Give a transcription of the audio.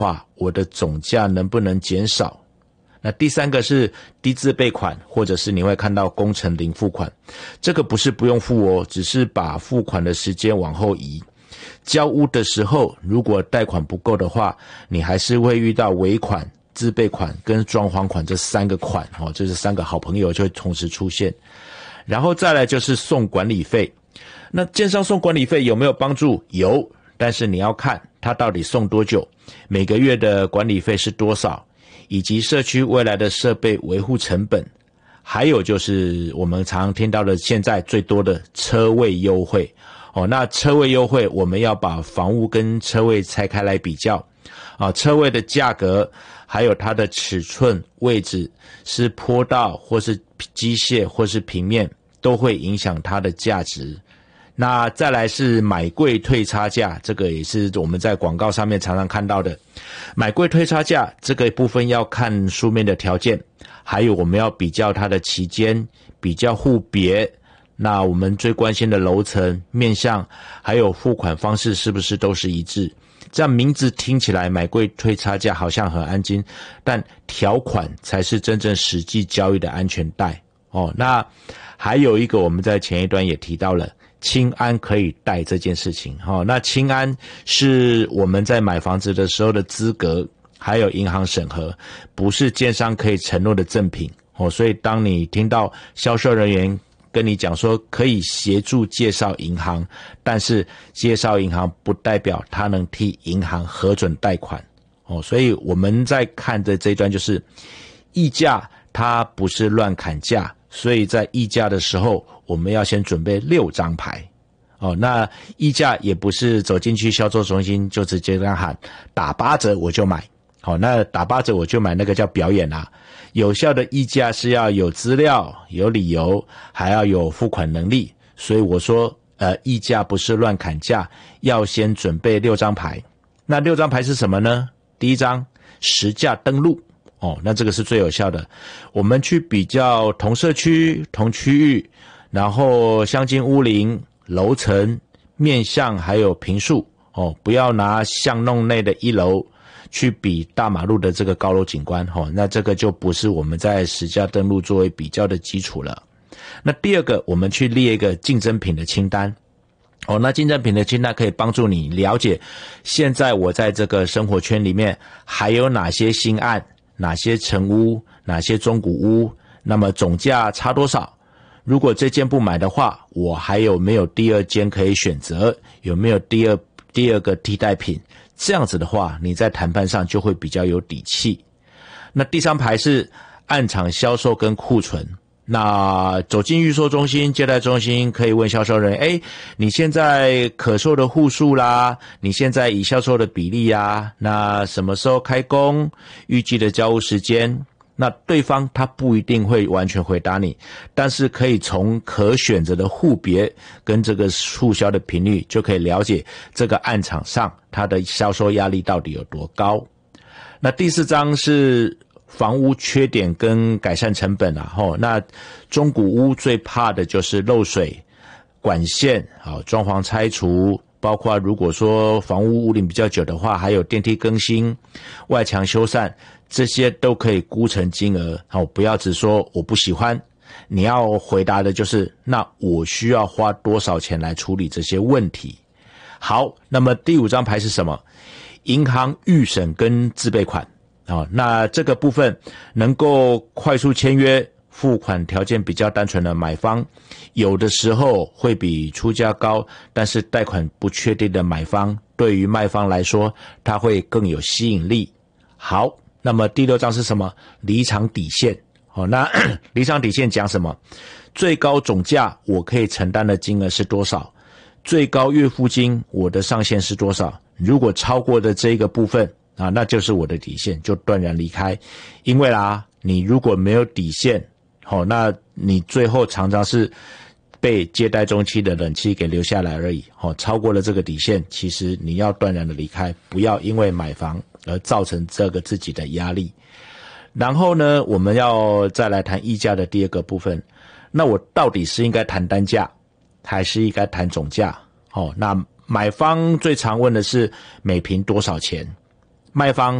话，我的总价能不能减少？那第三个是低自备款，或者是你会看到工程零付款，这个不是不用付哦，只是把付款的时间往后移。交屋的时候，如果贷款不够的话，你还是会遇到尾款、自备款跟装潢款这三个款哦，这是三个好朋友就会同时出现。然后再来就是送管理费，那建商送管理费有没有帮助？有，但是你要看他到底送多久，每个月的管理费是多少，以及社区未来的设备维护成本，还有就是我们常听到的现在最多的车位优惠哦。那车位优惠我们要把房屋跟车位拆开来比较啊，车位的价格还有它的尺寸位置是坡道或是机械或是平面都会影响它的价值。那再来是买贵退差价，这个也是我们在广告上面常常看到的。买贵退差价这个部分要看书面的条件，还有我们要比较它的期间，比较户别，那我们最关心的楼层、面向，还有付款方式是不是都是一致。这样名字听起来买贵退差价好像很安心，但条款才是真正实际交易的安全带哦。那还有一个我们在前一段也提到了青安可以贷这件事情哦。那青安是我们在买房子的时候的资格，还有银行审核，不是建商可以承诺的赠品哦。所以当你听到销售人员跟你讲说可以协助介绍银行，但是介绍银行不代表他能替银行核准贷款哦。所以我们在看的这一段就是议价它不是乱砍价，所以在议价的时候我们要先准备6张牌哦。那议价也不是走进去销售中心就直接这样喊打8折我就买好，那打8折我就买那个叫表演啦。有效的议价是要有资料、有理由，还要有付款能力。所以我说议价不是乱砍价，要先准备6张牌。那6张牌是什么呢？第一张实价登录哦，那这个是最有效的。我们去比较同社区、同区域，然后相近屋龄、楼层、面向还有坪数哦，不要拿巷弄内的1楼去比大马路的这个高楼景观哦，那这个就不是我们在实价登录作为比较的基础了。那第二个，我们去列一个竞争品的清单哦，那竞争品的清单可以帮助你了解现在我在这个生活圈里面还有哪些新案，哪些成屋，哪些中古屋，那么总价差多少。如果这间不买的话，我还有没有第二间可以选择，有没有第二个替代品，这样子的话你在谈判上就会比较有底气。那第3排是暗场销售跟库存，那走进预售中心、接待中心可以问销售人你现在可售的户数啦，你现在已销售的比例啊，那什么时候开工，预计的交屋时间。那对方他不一定会完全回答你，但是可以从可选择的户别跟这个促销的频率就可以了解这个案场上它的销售压力到底有多高。那第4章是房屋缺点跟改善成本那中古屋最怕的就是漏水、管线装潢拆除，包括如果说房屋屋龄比较久的话，还有电梯更新、外墙修缮，这些都可以估成金额不要只说我不喜欢，你要回答的就是那我需要花多少钱来处理这些问题。好，那么第5张牌是什么？银行预审跟自备款那这个部分能够快速签约，付款条件比较单纯的买方，有的时候会比出价高，但是贷款不确定的买方，对于卖方来说它会更有吸引力。好，那么第6章是什么？离场底线那离场底线讲什么？最高总价我可以承担的金额是多少？最高月付金我的上限是多少？如果超过的这个部分那就是我的底线，就断然离开。因为你如果没有底线那你最后常常是被接待中期的冷气给留下来而已超过了这个底线，其实你要断然的离开，不要因为买房而造成这个自己的压力。然后呢，我们要再来谈议价的第2个部分。那我到底是应该谈单价还是应该谈总价那买方最常问的是每坪多少钱， 卖方